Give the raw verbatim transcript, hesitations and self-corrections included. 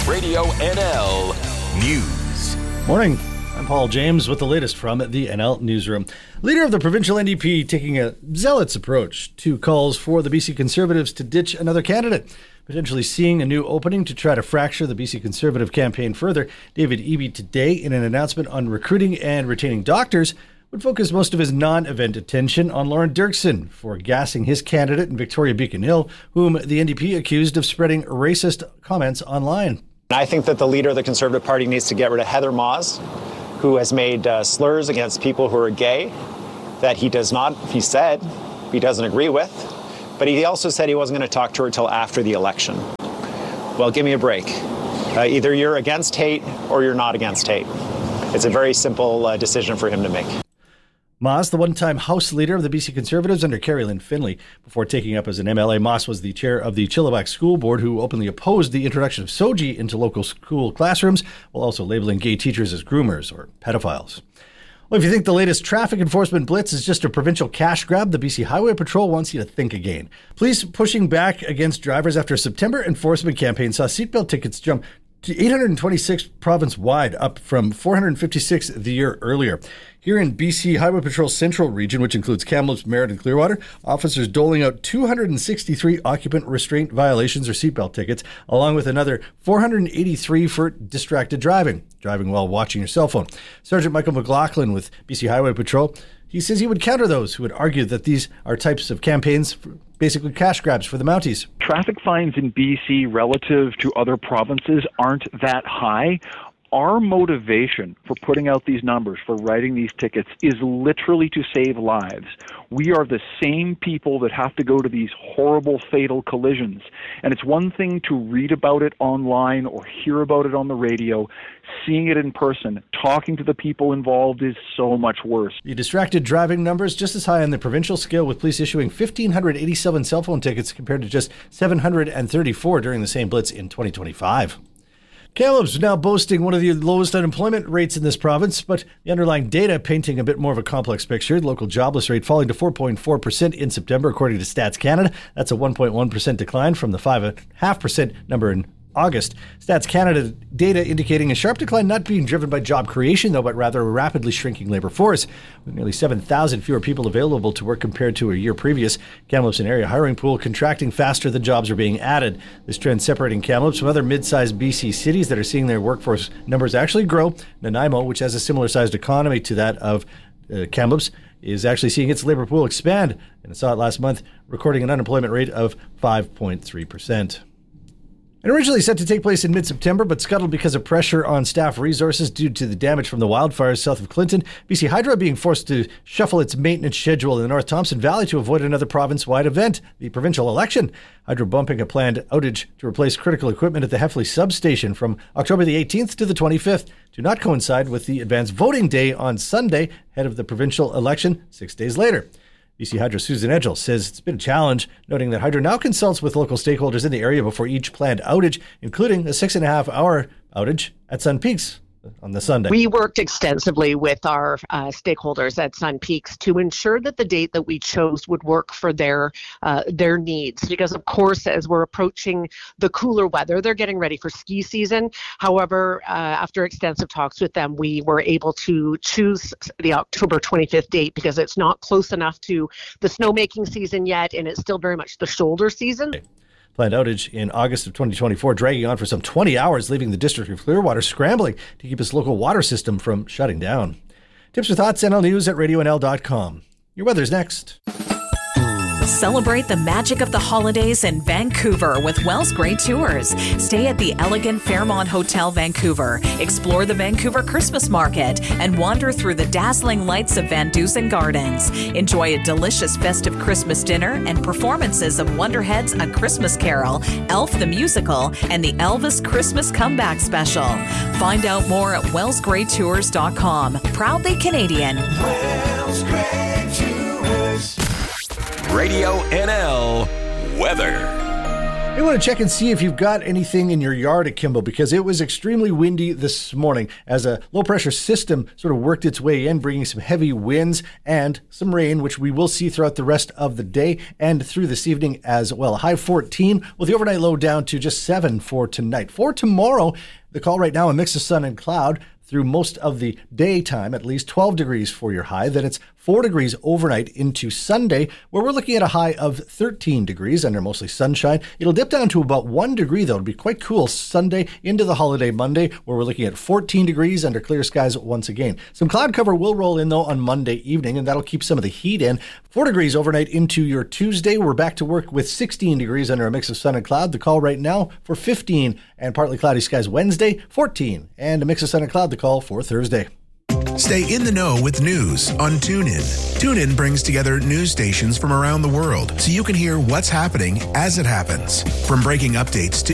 Radio N L News. Morning. I'm Paul James with the latest from the N L Newsroom. Leader of the provincial N D P taking a zealot's approach to calls for the B C Conservatives to ditch another candidate, potentially seeing a new opening to try to fracture the B C Conservative campaign further. David Eby today, in an announcement on recruiting and retaining doctors, would focus most of his non-event attention on Lauren Dirksen for gassing his candidate in Victoria Beacon Hill, whom the N D P accused of spreading racist comments online. I think that the leader of the Conservative Party needs to get rid of Heather Moss, who has made uh, slurs against people who are gay that he does not, he said, he doesn't agree with. But he also said he wasn't going to talk to her until after the election. Well, give me a break. Uh, either you're against hate or you're not against hate. It's a very simple uh, decision for him to make. Moss, the one-time House Leader of the B C Conservatives under Carrie Lynn Finley. Before taking up as an M L A, Moss was the chair of the Chilliwack School Board, who openly opposed the introduction of S O G I into local school classrooms, while also labeling gay teachers as groomers or pedophiles. Well, if you think the latest traffic enforcement blitz is just a provincial cash grab, the B C Highway Patrol wants you to think again. Police pushing back against drivers after a September enforcement campaign saw seatbelt tickets jump to eight hundred twenty-six province-wide, up from four hundred fifty-six the year earlier. Here in B C Highway Patrol Central Region, which includes Kamloops, Merritt, and Clearwater, officers doling out two hundred sixty-three occupant restraint violations or seatbelt tickets, along with another four hundred eighty-three for distracted driving, driving while watching your cell phone. Sergeant Michael McLaughlin with B C Highway Patrol, he says he would counter those who would argue that these are types of campaigns, for basically cash grabs for the Mounties. Traffic fines in B C relative to other provinces aren't that high. Our motivation for putting out these numbers, for writing these tickets, is literally to save lives. We are the same people that have to go to these horrible, fatal collisions. And it's one thing to read about it online or hear about it on the radio. Seeing it in person, talking to the people involved is so much worse. The distracted driving numbers just as high on the provincial scale, with police issuing one thousand five hundred eighty-seven cell phone tickets compared to just seven hundred thirty-four during the same blitz in twenty twenty-five. Kamloops is now boasting one of the lowest unemployment rates in this province, but the underlying data painting a bit more of a complex picture. The local jobless rate falling to four point four percent in September, according to Stats Canada. That's a one point one percent decline from the five point five percent number in August. Stats Canada data indicating a sharp decline not being driven by job creation, though, but rather a rapidly shrinking labor force, with nearly seven thousand fewer people available to work compared to a year previous. Kamloops and area hiring pool contracting faster than jobs are being added. This trend separating Kamloops from other mid-sized B C cities that are seeing their workforce numbers actually grow. Nanaimo, which has a similar-sized economy to that of uh, Kamloops, is actually seeing its labor pool expand, and it saw it last month, recording an unemployment rate of five point three percent. And originally set to take place in mid-September, but scuttled because of pressure on staff resources due to the damage from the wildfires south of Clinton, B C Hydro being forced to shuffle its maintenance schedule in the North Thompson Valley to avoid another province-wide event, the provincial election. Hydro bumping a planned outage to replace critical equipment at the Heffley substation from October the eighteenth to the twenty-fifth, to not coincide with the advanced voting day on Sunday, ahead of the provincial election six days later. B C Hydro Susan Edgell says it's been a challenge, noting that Hydro now consults with local stakeholders in the area before each planned outage, including a six and a half hour outage at Sun Peaks on the Sunday. We worked extensively with our uh, stakeholders at Sun Peaks to ensure that the date that we chose would work for their uh, their needs. Because, of course, as we're approaching the cooler weather, they're getting ready for ski season. However, uh, after extensive talks with them, we were able to choose the October twenty-fifth date because it's not close enough to the snowmaking season yet, and it's still very much the shoulder season. Okay. Planned outage in August of twenty twenty-four, dragging on for some twenty hours, leaving the District of Clearwater scrambling to keep its local water system from shutting down. Tips or thoughts, N L News at radio n l dot com. Your weather's next. Celebrate the magic of the holidays in Vancouver with Wells Great Tours. Stay at the elegant Fairmont Hotel Vancouver, explore the Vancouver Christmas Market, and wander through the dazzling lights of Van Dusen Gardens. Enjoy a delicious festive Christmas dinner and performances of Wonderhead's A Christmas Carol, Elf the Musical, and the Elvis Christmas Comeback Special. Find out more at wells great tours dot com. Proudly Canadian. Wells Great Tours. Radio N L weather. I want to check and see if you've got anything in your yard at Kimball, because it was extremely windy this morning as a low-pressure system sort of worked its way in, bringing some heavy winds and some rain, which we will see throughout the rest of the day and through this evening as well. High fourteen, with the overnight low down to just seven for tonight. For tomorrow, the call right now, a mix of sun and cloud through most of the daytime, at least twelve degrees for your high. Then it's four degrees overnight into Sunday, where we're looking at a high of thirteen degrees under mostly sunshine. It'll dip down to about one degree, though. It'll be quite cool Sunday into the holiday Monday, where we're looking at fourteen degrees under clear skies once again. Some cloud cover will roll in, though, on Monday evening, and that'll keep some of the heat in. four degrees overnight into your Tuesday. We're back to work with sixteen degrees under a mix of sun and cloud. The call right now for fifteen and partly cloudy skies Wednesday, fourteen, and a mix of sun and cloud. The call for Thursday. Stay in the know with news on TuneIn. TuneIn brings together news stations from around the world so you can hear what's happening as it happens. From breaking updates to